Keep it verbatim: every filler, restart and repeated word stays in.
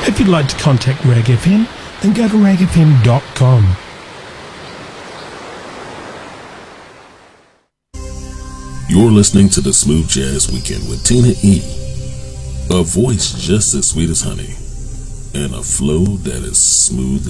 If you'd like to contact Rag F M, then go to rag f m dot com. You're listening to the Smooth Jazz Weekend with Tina E. A voice just as sweet as honey, and a flow that is smooth